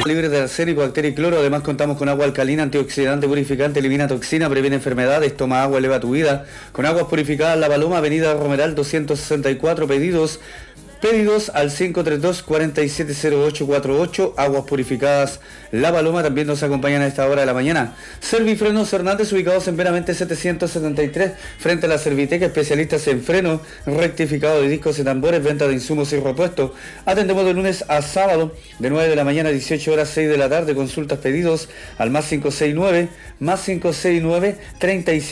Libre de arsénico, bacteria y cloro. Además contamos con agua alcalina, antioxidante, purificante, elimina toxina, previene enfermedades, toma agua, eleva tu vida. Con aguas purificadas La Paloma, Avenida Romeral 264, pedidos al 532-470848. Aguas purificadas La Paloma también nos acompañan a esta hora de la mañana. Servifrenos Hernández, ubicados en Veramente 773, frente a la Serviteca, especialistas en freno, rectificado de discos y tambores, venta de insumos y repuestos. Atendemos de lunes a sábado, de 9 de la mañana a 18 horas, 6 de la tarde. Consultas, pedidos al más 569 37